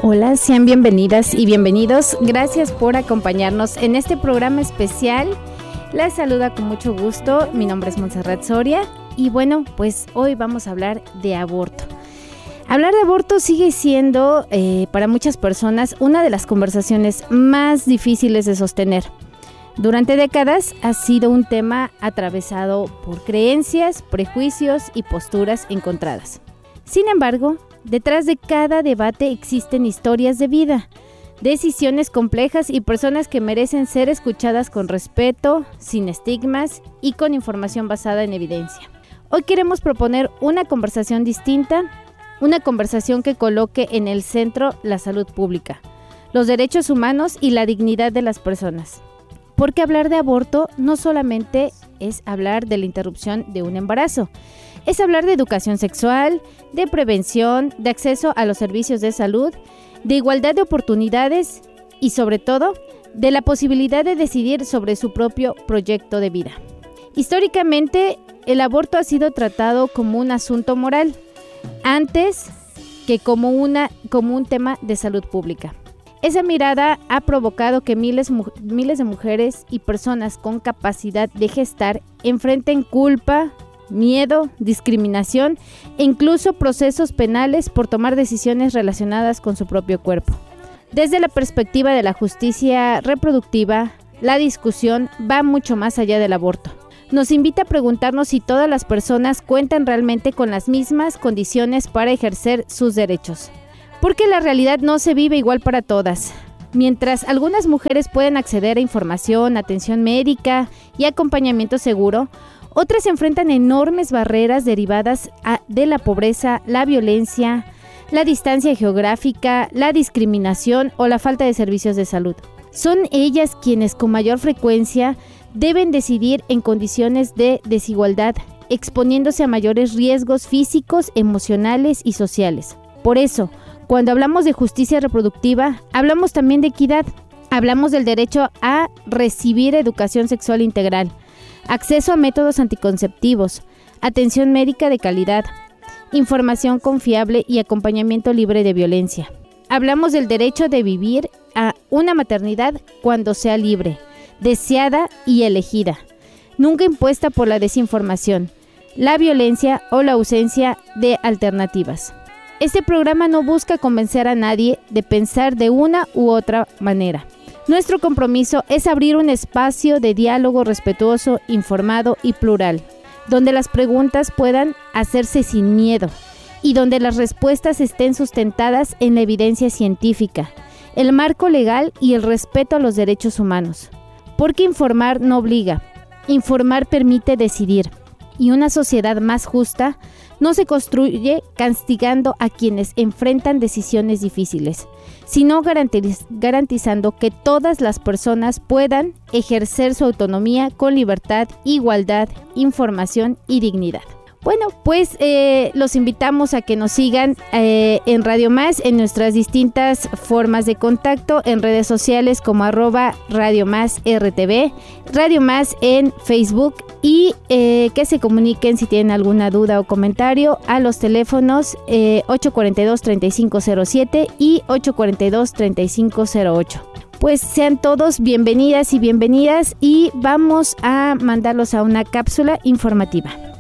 Hola, sean bienvenidas y bienvenidos. Gracias por acompañarnos en este programa especial. Les saluda con mucho gusto. Mi nombre es Montserrat Soria y bueno, pues hoy vamos a hablar de aborto. Hablar de aborto sigue siendo para muchas personas una de las conversaciones más difíciles de sostener. Durante décadas ha sido un tema atravesado por creencias, prejuicios y posturas encontradas. Sin embargo, detrás de cada debate existen historias de vida, decisiones complejas y personas que merecen ser escuchadas con respeto, sin estigmas y con información basada en evidencia. Hoy queremos proponer una conversación distinta, una conversación que coloque en el centro la salud pública, los derechos humanos y la dignidad de las personas. Porque hablar de aborto no solamente es hablar de la interrupción de un embarazo, es hablar de educación sexual, de prevención, de acceso a los servicios de salud, de igualdad de oportunidades y sobre todo de la posibilidad de decidir sobre su propio proyecto de vida. Históricamente, el aborto ha sido tratado como un asunto moral, antes que como un tema de salud pública. Esa mirada ha provocado que miles de mujeres y personas con capacidad de gestar enfrenten culpa, miedo, discriminación e incluso procesos penales por tomar decisiones relacionadas con su propio cuerpo. Desde la perspectiva de la justicia reproductiva, la discusión va mucho más allá del aborto. Nos invita a preguntarnos si todas las personas cuentan realmente con las mismas condiciones para ejercer sus derechos. Porque la realidad no se vive igual para todas. Mientras algunas mujeres pueden acceder a información, atención médica y acompañamiento seguro, otras enfrentan enormes barreras derivadas de la pobreza, la violencia, la distancia geográfica, la discriminación o la falta de servicios de salud. Son ellas quienes con mayor frecuencia deben decidir en condiciones de desigualdad, exponiéndose a mayores riesgos físicos, emocionales y sociales. Por eso, cuando hablamos de justicia reproductiva, hablamos también de equidad. Hablamos del derecho a recibir educación sexual integral, acceso a métodos anticonceptivos, atención médica de calidad, información confiable y acompañamiento libre de violencia. Hablamos del derecho de vivir a una maternidad cuando sea libre, deseada y elegida, nunca impuesta por la desinformación, la violencia o la ausencia de alternativas. Este programa no busca convencer a nadie de pensar de una u otra manera. Nuestro compromiso es abrir un espacio de diálogo respetuoso, informado y plural, donde las preguntas puedan hacerse sin miedo y donde las respuestas estén sustentadas en la evidencia científica, el marco legal y el respeto a los derechos humanos. Porque informar no obliga, informar permite decidir. Y una sociedad más justa no se construye castigando a quienes enfrentan decisiones difíciles, sino garantizando que todas las personas puedan ejercer su autonomía con libertad, igualdad, información y dignidad. Bueno, pues los invitamos a que nos sigan en Radio Más, en nuestras distintas formas de contacto, en redes sociales como @Radio Más RTV, Radio Más en Facebook y que se comuniquen si tienen alguna duda o comentario a los teléfonos 842-3507 y 842-3508. Pues sean todos bienvenidas y bienvenidas y vamos a mandarlos a una cápsula informativa.